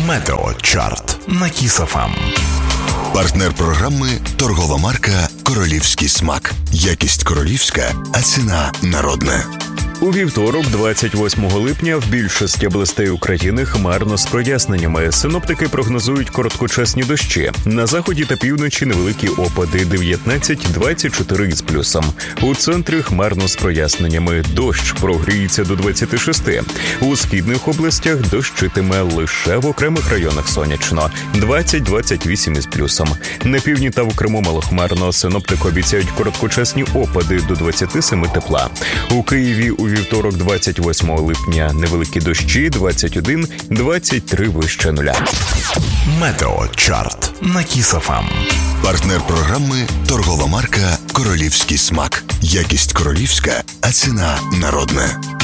Метеочарт на Kiss FM. Партнер програми – торгова марка «Королівський смак». Якість королівська, а ціна народна. У вівторок, 28 липня, в більшості областей України хмарно з проясненнями. Синоптики прогнозують короткочасні дощі. На заході та півночі невеликі опади 19-24 із плюсом. У центрі хмарно з проясненнями. Дощ прогріється до 26. У східних областях дощитиме лише в окремих районах сонячно. 20-28 із плюсом. На півдні та в Криму малохмарно. Синоптики обіцяють короткочасні опади до 27 тепла. У Києві у вівторок, 28 липня, невеликі дощі 21-23 вище нуля. Метеочарт на Kiss FM. Партнер програми – торгова марка «Королівський смак». Якість королівська, а ціна народна.